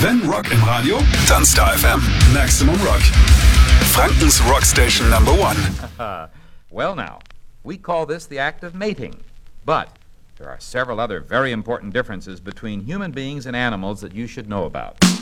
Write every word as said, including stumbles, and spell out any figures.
Wenn Rock im Radio, dann Star F M. Maximum Rock. Frankens Rockstation Number One. Well now, we call this the act of mating. But there are several other very important differences between human beings and animals that you should know about.